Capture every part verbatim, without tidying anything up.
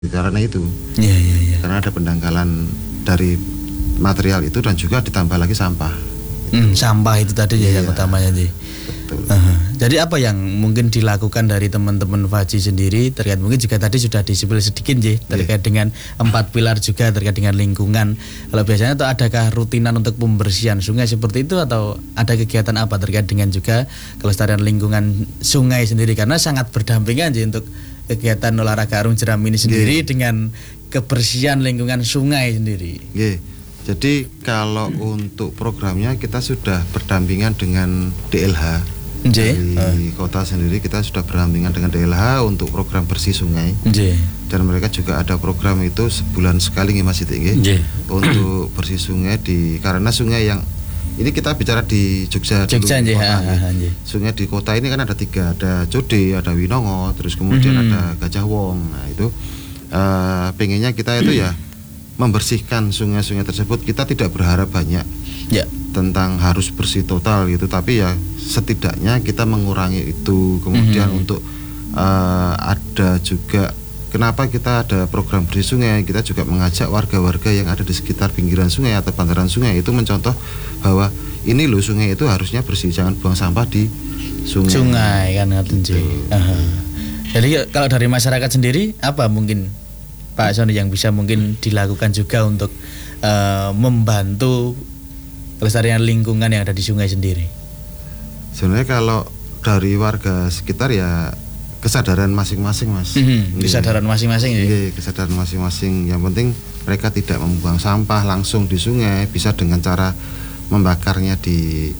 karena itu. Iya, iya, iya. Karena ada pendangkalan dari material itu dan juga ditambah lagi sampah. Hmm, sampah itu tadi ya, iya, yang utamanya sih. Betul. Uh-huh. Jadi apa yang mungkin dilakukan dari teman-teman Faji sendiri terkait mungkin juga tadi sudah disebut sedikit ya terkait yeah. dengan empat pilar juga terkait dengan lingkungan. Kalau biasanya atau adakah rutinan untuk pembersihan sungai seperti itu atau ada kegiatan apa terkait dengan juga kelestarian lingkungan sungai sendiri karena sangat berdampingan sih untuk kegiatan olahraga arung jeram ini sendiri yeah. dengan kebersihan lingkungan sungai sendiri. Yeah. Jadi kalau hmm. untuk programnya kita sudah berdampingan dengan D L H. J. Dari uh. kota sendiri kita sudah berdampingan dengan D L H untuk program bersih sungai. J. Dan mereka juga ada program itu sebulan sekali nggih Mas Iti nggih. Untuk bersih sungai di karena sungai yang ini kita bicara di Jogja, Jogja dulu, J. kota, Ha, ha, ha, sungai di kota ini kan ada tiga, ada Code, ada Winongo, terus kemudian hmm. ada Gajah Wong. Nah itu uh, pengennya kita itu ya membersihkan sungai-sungai tersebut. Kita tidak berharap banyak ya. tentang harus bersih total gitu, tapi ya setidaknya kita mengurangi itu. Kemudian mm-hmm. untuk uh, ada juga kenapa kita ada program bersih sungai, kita juga mengajak warga-warga yang ada di sekitar pinggiran sungai atau bantaran sungai itu mencontoh bahwa ini loh sungai itu harusnya bersih, jangan buang sampah di sungai. Sungai kan gitu. uh-huh. Jadi kalau dari masyarakat sendiri apa mungkin Pak Sony yang bisa mungkin dilakukan juga untuk uh, membantu kelestarian lingkungan yang ada di sungai sendiri? Sebenarnya kalau dari warga sekitar ya kesadaran masing-masing Mas. Mm-hmm. Kesadaran masing-masing ya. Iya, kesadaran masing-masing. Yang penting mereka tidak membuang sampah langsung di sungai, bisa dengan cara membakarnya di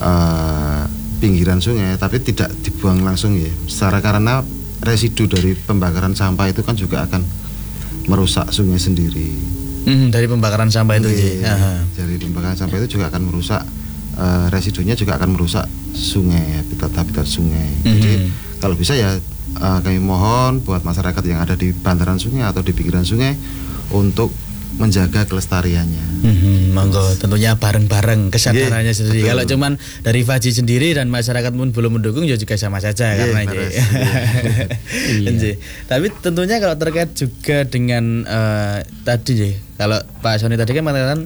uh, pinggiran sungai, tapi tidak dibuang langsung ya. Secara karena residu dari pembakaran sampah itu kan juga akan merusak sungai sendiri. Hmm, dari pembakaran sampah itu ya. Dari pembakaran sampah itu juga akan merusak uh, residunya juga akan merusak sungai, habitat-habitat sungai. Hmm. Jadi kalau bisa ya uh, kami mohon buat masyarakat yang ada di bantaran sungai atau di pinggiran sungai untuk menjaga kelestariannya. Hmm, monggo tentunya bareng-bareng kesadarannya yeah, sendiri. Betul. Kalau cuman dari Faji sendiri dan masyarakat pun belum mendukung ya juga sama saja yeah, karena ini. Iya. Tapi tentunya kalau terkait juga dengan uh, tadi ya, kalau Pak Sony tadi kan mengatakan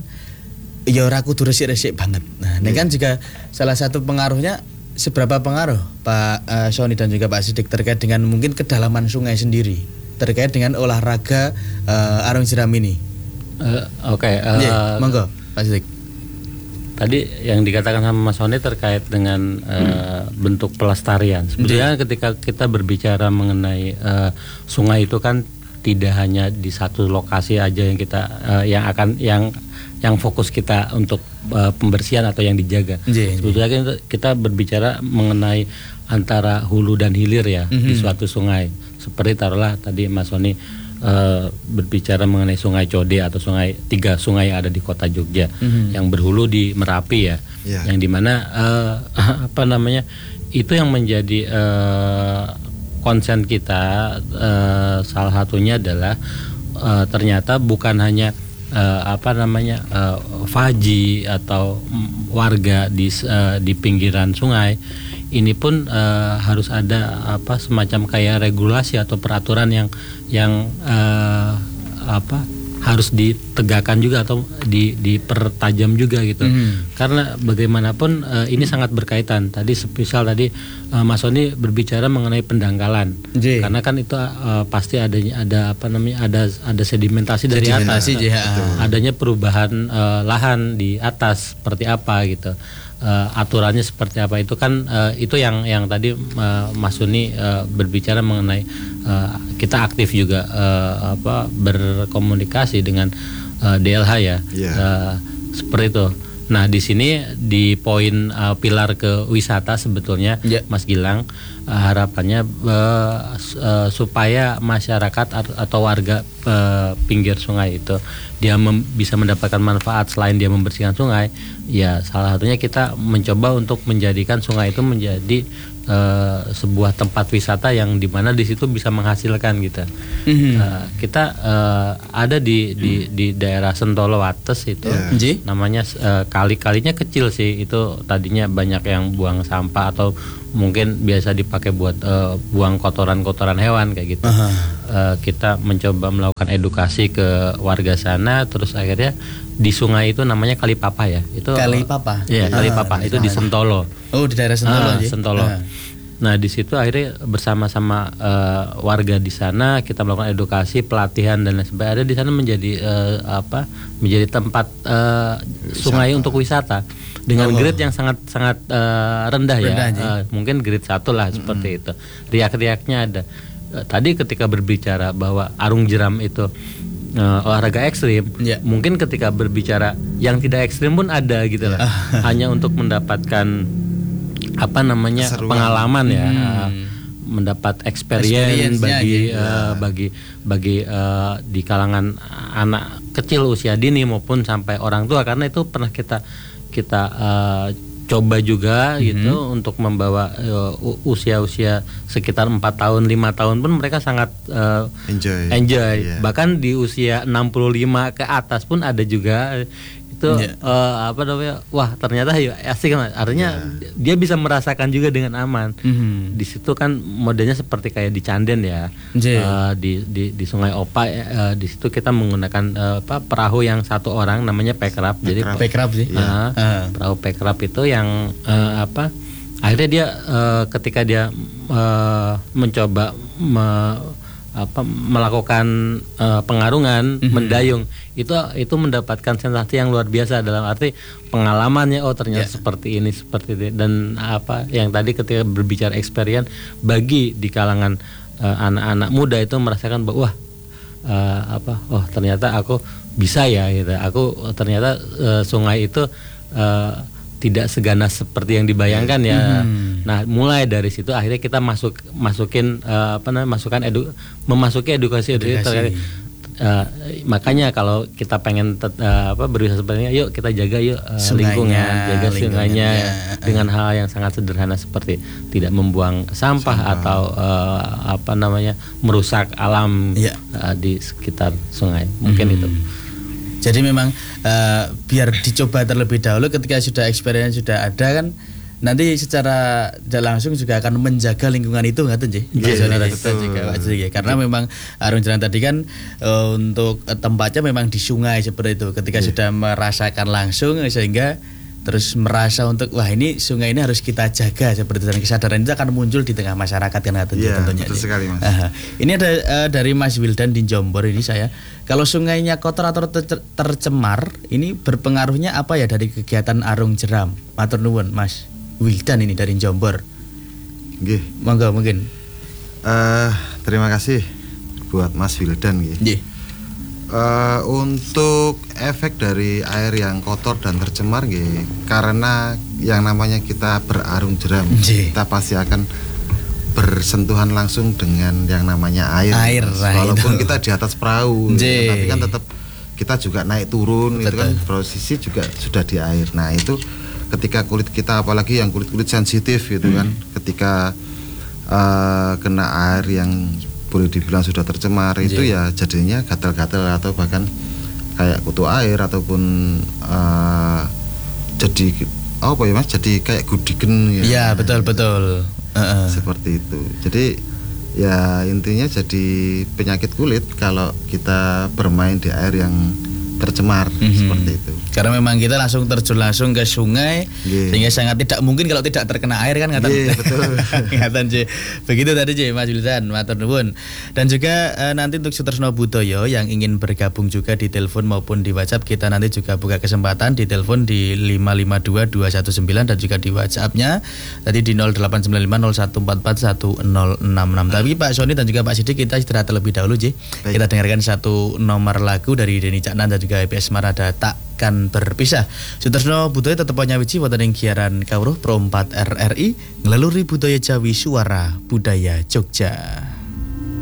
ya ora kudu resik-resik banget. Nah, ini yeah. kan juga salah satu pengaruhnya. Seberapa pengaruh Pak uh, Sony dan juga Pak Sidik terkait dengan mungkin kedalaman sungai sendiri terkait dengan olahraga uh, arung jeram ini? Uh, Oke, okay, uh, yeah, monggo, Pak Sidik. Tadi yang dikatakan sama Mas Sony terkait dengan uh, hmm. bentuk pelestarian. Sebenarnya yeah. ketika kita berbicara mengenai uh, sungai itu kan tidak hanya di satu lokasi aja yang kita uh, yang akan yang yang fokus kita untuk uh, pembersihan atau yang dijaga. Yeah, Sebetulnya yeah. kita berbicara mengenai antara hulu dan hilir ya mm-hmm. di suatu sungai. Seperti taruhlah tadi Mas Sony Uh, berbicara mengenai Sungai Code atau sungai tiga sungai yang ada di kota Jogja mm-hmm. yang berhulu di Merapi ya, yeah. yang dimana uh, apa namanya itu yang menjadi uh, konsen kita uh, salah satunya adalah uh, ternyata bukan hanya uh, apa namanya uh, Faji atau warga di uh, di pinggiran sungai. Ini pun uh, harus ada apa semacam kayak regulasi atau peraturan yang yang uh, apa harus ditegakkan juga atau di dipertajam juga gitu. Mm. Karena bagaimanapun uh, ini sangat berkaitan. Tadi spesial tadi uh, Mas Sony berbicara mengenai pendangkalan. J. Karena kan itu uh, pasti adanya ada apa namanya ada ada sedimentasi dari atas. Uh, adanya perubahan uh, lahan di atas seperti apa gitu. Uh, aturannya seperti apa itu kan uh, itu yang yang tadi uh, Mas Suni uh, berbicara mengenai uh, kita aktif juga uh, apa berkomunikasi dengan uh, D L H ya yeah. uh, seperti itu. Nah di sini di poin uh, pilar ke wisata sebetulnya yeah. Mas Gilang uh, harapannya uh, uh, supaya masyarakat atau warga uh, pinggir sungai itu dia mem- bisa mendapatkan manfaat selain dia membersihkan sungai, ya salah satunya kita mencoba untuk menjadikan sungai itu menjadi uh, sebuah tempat wisata yang dimana di situ bisa menghasilkan gitu. Mm-hmm. Uh, kita uh, ada di, di di daerah Sentolo Wates itu, yeah. namanya uh, kali-kalinya kecil sih itu tadinya banyak yang buang sampah atau mungkin biasa dipakai buat uh, buang kotoran-kotoran hewan kayak gitu. Uh-huh. Uh, kita mencoba melakukan edukasi ke warga sana, terus akhirnya di sungai itu namanya Kalipapa ya. Itu Kalipapa. Iya, Kalipapa uh, itu di Sentolo. Oh, di daerah Sentolo. Uh, Sentolo. Uh. Nah, di situ akhirnya bersama-sama uh, warga di sana kita melakukan edukasi, pelatihan dan lain sebagainya. Di sana menjadi uh, apa? Menjadi tempat uh, sungai untuk wisata. Dengan oh. grade yang sangat sangat uh, rendah, rendah ya, uh, mungkin grade satu lah mm-hmm. seperti itu. Riak-riaknya ada. Uh, tadi ketika berbicara bahwa arung jeram itu uh, olahraga ekstrim, yeah. mungkin ketika berbicara yang tidak ekstrim pun ada gitu lah. Yeah. Hanya untuk mendapatkan apa namanya keseruan. Pengalaman ya, hmm. uh, mendapat experience bagi gitu. uh, bagi bagi uh, di kalangan anak kecil usia dini maupun sampai orang tua, karena itu pernah kita kita uh, coba juga mm-hmm. gitu untuk membawa uh, usia-usia sekitar empat tahun lima tahun pun mereka sangat uh, enjoy, enjoy. Yeah. Bahkan di usia enam puluh lima ke atas pun ada juga itu yeah. uh, apa namanya, wah ternyata ya asik kan, artinya yeah. dia bisa merasakan juga dengan aman. Mm-hmm. Di situ kan modelnya seperti kayak di Canden ya, yeah. uh, di, di di Sungai Opa uh, di situ kita menggunakan uh, apa perahu yang satu orang namanya pekrab. Jadi pekrab sih. Uh, uh. Perahu pekrab itu yang uh, apa akhirnya dia uh, ketika dia uh, mencoba me, apa melakukan uh, pengarungan, mm-hmm. mendayung, itu itu mendapatkan sensasi yang luar biasa, dalam arti pengalamannya, oh ternyata yeah. seperti ini seperti ini. Dan apa yang tadi ketika berbicara experience bagi di kalangan uh, anak-anak muda itu merasakan bahwa wah uh, apa oh ternyata aku bisa ya gitu, aku ternyata uh, sungai itu uh, tidak seganas seperti yang dibayangkan ya. Hmm. Nah, mulai dari situ akhirnya kita masuk masukin uh, apa namanya masukan edu, memasuki edukasi edukasi terkait. Uh, makanya kalau kita pengen tet, uh, apa berwisata seperti ini, yuk kita jaga yuk uh, lingkungan, jaga sungainya ya. Dengan hal yang sangat sederhana seperti tidak membuang sampah, sampah. atau uh, apa namanya merusak alam ya. uh, di sekitar sungai. Mungkin hmm. itu. Jadi memang uh, biar dicoba terlebih dahulu, ketika sudah experience sudah ada kan, nanti secara tidak langsung juga akan menjaga lingkungan itu, nggak tahu sih? Iya, karena memang arung jeram tadi kan uh, untuk uh, tempatnya memang di sungai seperti itu. Ketika yeah. sudah merasakan langsung sehingga terus merasa untuk wah ini sungai ini harus kita jaga seperti itu, dan kesadaran itu akan muncul di tengah masyarakat kan, yeah, tentunya. Betul sekali, Mas. Aha. Ini ada uh, dari Mas Wildan di Jombor ini saya. Kalau sungainya kotor atau ter- tercemar, ini berpengaruhnya apa ya dari kegiatan arung jeram? Matur nuwun, Mas Wildan ini dari Jombor. Nggih. Monggo mungkin. Uh, terima kasih buat Mas Wildan nggih. Nggih. Uh, untuk efek dari air yang kotor dan tercemar nggih, karena yang namanya kita berarung jeram, Jee. kita pasti akan bersentuhan langsung dengan yang namanya air. Air walaupun itu. kita di atas perahu, ya, tapi kan tetap kita juga naik turun. Betul. Itu kan posisi juga sudah di air. Nah, itu ketika kulit kita, apalagi yang kulit-kulit sensitif gitu hmm. kan, ketika uh, kena air yang boleh dibilang sudah tercemar, Jee. itu ya jadinya gatal-gatal atau bahkan kayak kutu air ataupun uh, jadi apa ya Mas, jadi kayak gudigen ya. Iya, betul betul. Uh-uh. Seperti itu. Jadi ya intinya jadi penyakit kulit kalau kita bermain di air yang tercemar, mm-hmm. seperti itu. Karena memang kita langsung terjun langsung ke sungai, yeah. sehingga sangat tidak mungkin kalau tidak terkena air kan, ngatain. Yeah, betul. Ngatain J. Begitu tadi J, Mas Wildan, matur nuwun. Dan juga uh, nanti untuk Sutresno Budoyo yang ingin bergabung juga di telepon maupun di WhatsApp, kita nanti juga buka kesempatan di telepon di lima lima dua dua satu sembilan dan juga di WhatsApp-nya tadi di nol delapan sembilan lima nol satu empat empat satu nol enam enam. Tapi Pak Sony dan juga Pak Sidik, kita istirahat terlebih dahulu J. Baik. Kita dengarkan satu nomor lagu dari Denny Caknan dan juga E P S Marada, Takkan Berpisah. Sutresno Budoyo tetep nyawiji wonten ing giaran kawruh Pro empat R R I ngelaluri budaya Jawi, suara budaya Jogja.